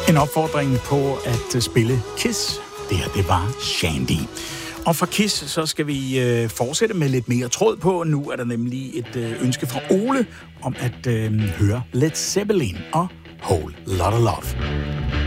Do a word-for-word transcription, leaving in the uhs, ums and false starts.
En opfordring på at spille Kiss. Det her, det var Shandy. Og fra Kiss, så skal vi øh, fortsætte med lidt mere tråd på. Nu er der nemlig et øh, ønske fra Ole om at øh, høre Led Zeppelin og Whole Lotta Love.